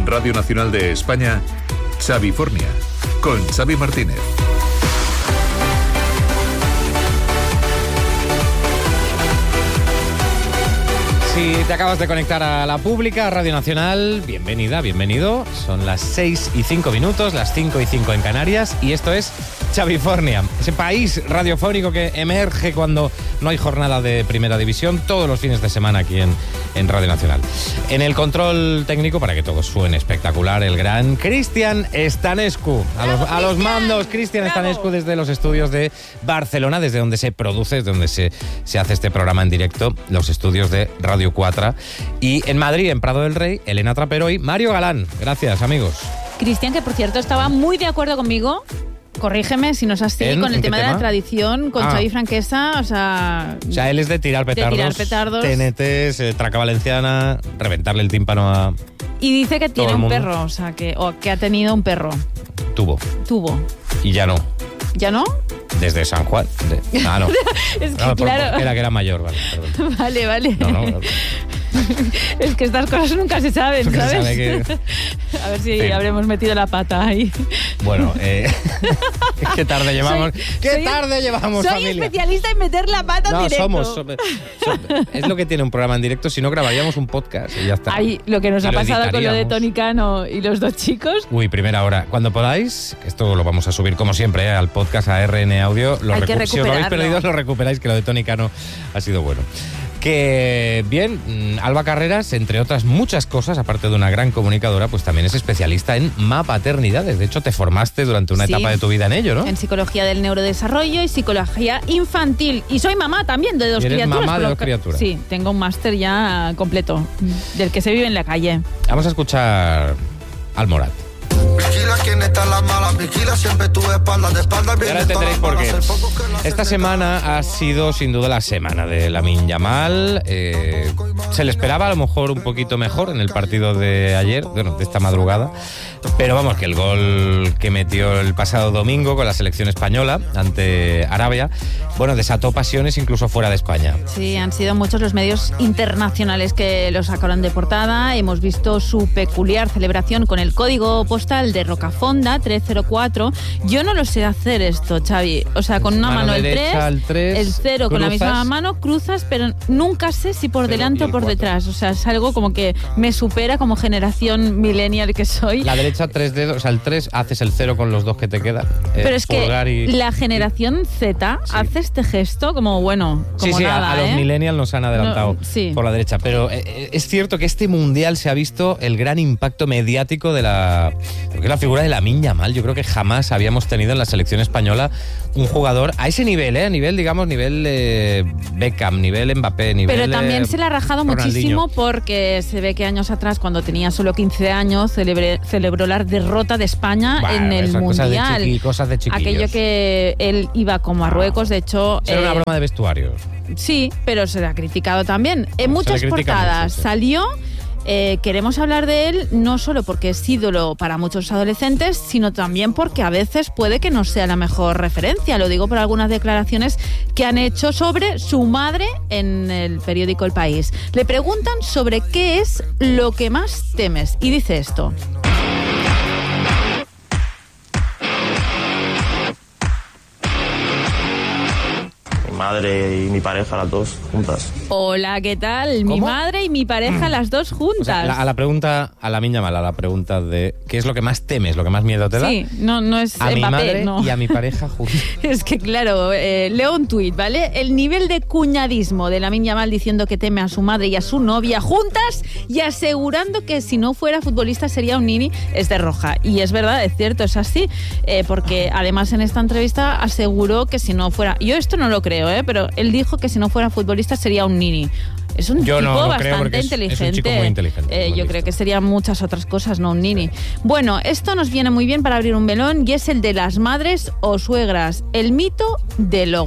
Radio Nacional de España, Xavifornia, con Xavi Martínez. Si te acabas de conectar a la pública, Radio Nacional, bienvenida, bienvenido. Son las 6:05, las 5:05 en Canarias, y esto es Xavifornia, ese país radiofónico que emerge cuando no hay jornada de Primera División, todos los fines de semana aquí en Radio Nacional. En el control técnico, para que todo suene espectacular, el gran Cristian Stanescu. A los mandos, Cristian Stanescu desde los estudios de Barcelona, desde donde se produce, desde donde se hace este programa en directo, los estudios de Radio 4. Y en Madrid, en Prado del Rey, Elena Trapero y Mario Galán. Gracias, amigos. Cristian, que por cierto estaba muy de acuerdo conmigo, corrígeme si no es así, con el tema de la tradición, con Xavi Franquesa, o sea, él es de tirar petardos. TNTs, traca valenciana, reventarle el tímpano a... Y dice que tiene un perro, o sea, que ha tenido un perro. Tuvo. Y ya no. ¿Ya no? Desde San Juan. No. Es que claro. Era mayor, vale, perdón. Vale. No. Es que estas cosas nunca se saben, ¿sabes? A ver si habremos metido la pata ahí. Bueno, qué tarde llevamos. Soy familia. Especialista en meter la pata en directo. Somos. Es lo que tiene un programa en directo, si no grabaríamos un podcast y ya está. Ahí, lo que nos ha pasado con lo de Tony Cano y los dos chicos. Uy, primera hora. Cuando podáis, esto lo vamos a subir como siempre, al podcast, a RN Audio. Si os lo habéis perdido, lo recuperáis, que lo de Tony Cano ha sido bueno. Que bien, Alba Carreras, entre otras muchas cosas, aparte de una gran comunicadora, pues también es especialista en mapaternidades. De hecho, te formaste durante una etapa de tu vida en ello, ¿no? En psicología del neurodesarrollo y psicología infantil. Y soy mamá también de dos criaturas. ¿Eres mamá de dos criaturas? Sí, tengo un máster ya completo, del que se vive en la calle. Vamos a escuchar al Morat. Vigila quién está en la mala, vigila siempre tu espalda, de espalda bien. Y ahora entenderéis por qué. Esta semana ha sido sin duda la semana de Lamine Yamal. Se le esperaba a lo mejor un poquito mejor en el partido de ayer, de esta madrugada. Pero vamos, que el gol que metió el pasado domingo con la selección española ante Arabia, bueno, desató pasiones incluso fuera de España. Sí, han sido muchos los medios internacionales que lo sacaron de portada. Hemos visto su peculiar celebración con el código postal de Rocafonda 304. Yo no lo sé hacer esto, Xavi. O sea, con una mano el 3, el 0 con la misma mano, cruzas, pero nunca sé si por delante o por detrás. O sea, es algo como que me supera como generación millennial que soy. La derecha 3 dedos, o sea, el 3 haces el 0 con los dos que te quedan. Pero es que la generación Z hace este gesto como bueno, como nada, a los millennials nos han adelantado por la derecha. Pero es cierto que este mundial se ha visto el gran impacto mediático de la figura de Lamine Yamal. Yo creo que jamás habíamos tenido en la selección española un jugador a ese nivel, nivel Beckham, nivel Mbappé, nivel. Pero también se le ha rajado muchísimo porque se ve que años atrás, cuando tenía solo 15 años, celebró la derrota de España en el Mundial. Cosas de chiquillos. Aquello que él iba con Marruecos, de hecho. Era una broma de vestuario. Sí, pero se le ha criticado también. En muchas portadas salió. Queremos hablar de él no solo porque es ídolo para muchos adolescentes, sino también porque a veces puede que no sea la mejor referencia. Lo digo por algunas declaraciones que han hecho sobre su madre en el periódico El País. Le preguntan sobre qué es lo que más temes y dice esto. Madre y mi pareja, las dos juntas. Hola, ¿qué tal? ¿Cómo? Mi madre y mi pareja, las dos juntas. O sea, a la pregunta, a Lamine Yamal, a la pregunta de ¿qué es lo que más temes, lo que más miedo te da? Sí, no es a Mbappé, mi madre no. Y a mi pareja juntas. Es que claro, leo un tuit, ¿vale? El nivel de cuñadismo de Lamine Yamal diciendo que teme a su madre y a su novia juntas y asegurando que si no fuera futbolista sería un nini es de roja. Y es verdad, es cierto, es así, porque además en esta entrevista aseguró que si no fuera... Yo esto no lo creo, pero él dijo que si no fuera futbolista sería un nini. Es un tipo bastante inteligente. Es un chico muy inteligente. Yo creo que serían muchas otras cosas, no un nini. Bueno, esto nos viene muy bien para abrir un melón y es el de las madres o suegras. El mito del